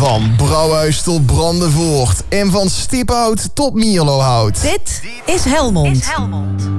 Van Brouwhuis tot Brandenvoort en van Stiphout tot Mierlohout. Dit is Helmond.